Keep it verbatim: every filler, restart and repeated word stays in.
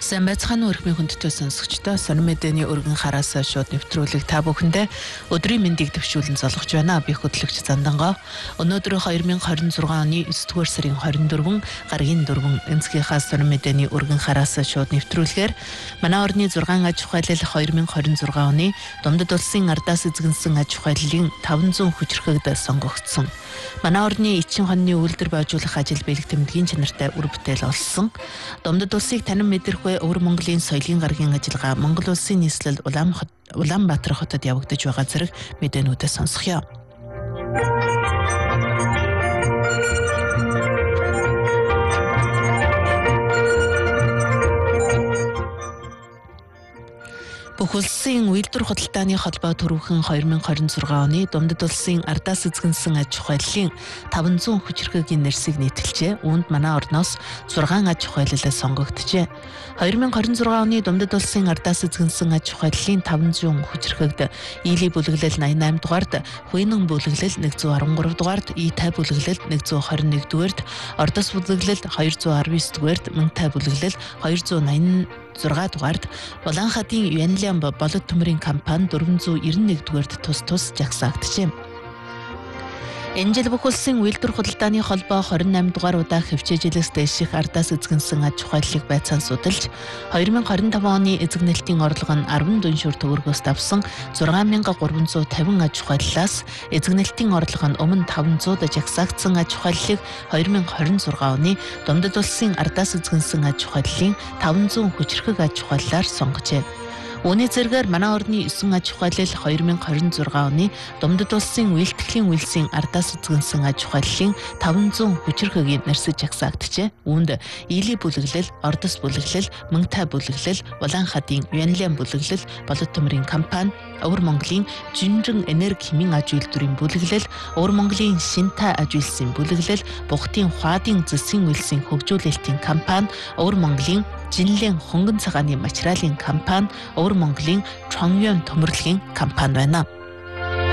Сайн байцгаана уу өрхмийн хүндтэй сонсогчдоо. Сонир мэдээний өргөн хараас шууд нэвтрүүлэг та бүхэндээ өдрийн мэндийг төвшүүлэн залгаж байна. Би хөтлөгч Зандангоо. Өнөөдөр хоёр мың хорин зургаан оны есдүгээр сарын хорин дөрвөн гарагийн дөрвөн энцгийнхаа сонир мэдээний өргөн хараас шууд нэвтрүүлгээр манай орны зургаан аж ахуйлал хоёр мың хорин зургаан оны Думдад улсын ардаас эзэгнсэн аж ахуйллын таван зуун хүчирхэгд сонгогдсон. Манай орны эчин хоньны үйлдвэр байжуулах ажил бэлэг тэмдгийн чанартай үр бүтээл олсон. Думдад улсыг танин мэдэрх Өвөр Монголын соёлын гарагийн ажиллагаа Монгол улсын нийслэл Улаанбаатар хотод явагдаж байгаа зэрэг мэдээнүүдээ сонсгоё. Бүх улсын үйлдвэр худалдааны холбоо түрүүхэн хоёр мың хорин зургаан оны Думдад улсын ардаас эзэгнсэн аж ахуйллын таван зуун хүчирхэгний нэрсийг нийтэлжээ. Үүнд манай орноос зургаан аж ахуйлалаа сонгогдчихэ. хоёр мың хорин зургаан оны Думдад улсын ардаас эзэгнсэн аж ахуйллын таван зуун хүчирхэгд Ийли бүлэглэл найман найм дугаард, Хуйнан бүлэглэл нэг зуун арван гурав дугаард, Ийтай бүлэглэл нэг зуун хорин нэг дугаард, Ордос бүлэглэл хоёр зуун арван девять дугаард, Мөнтэй бүлэглэл хоёр зуун найман зургаан дугаард, Улаанхадын Юанлиан болот төмрийн компани дөрвөн зуун девяносто нэг дугаард тус тус жагсаагдчихэ. Энэ жил бүх улсын үйлдвэр худалдааны холбоо двадцать восемь дугаар удаа хөвчөөжилээс дэших ардаас эзэгнсэн аж ахуйллыг байцаан судалж хоёр мың двадцать пять оны эзэгнэлтийн орлого нь арван дүншүр төгрөгөөс давсан зургаан мянган гурван зуун тавин аж ахуйллаас эзэгнэлтийн орлого нь өмнө таван зуун жагсаагдсан аж ахуйллыг хоёр мың двадцать шесть оны Думдад улсын ардаас эзэгнсэн аж ахуйллын таван зуун хүчирхэг аж ахуйллаар сонгожээ. Үүний зэрэгээр манай орны эсвэн аж ахуйлал хоёр мың двадцать шесть оны Думдад улсын үйлдэхлийн үйлсийн ардаас эзэгнсэн аж ахуйллын таван зуун хүчирхэгийг нэрсэж жагсаагдчихэ. Үүнд Ийли бүлэглэл, Ордос бүлэглэл, Мөнтэй бүлэглэл, Улаанхадын Юанлиан бүлэглэл, болот төмрийн компани, Өвөр Монголын Жинжин энерги хэмийн аж үйлдвэрийн бүлэглэл, Өвөр Монголын Шинтэй аж үйлсийн бүлэглэл, Бухтын Хуадын засгийн үйлсийн хөгжүүлэлтийн компани, Өвөр Монголын Жинлэн хөнгөн цагааны материалын компани, Өвөр Монголын Чонгён төмөрлөгийн компани байна.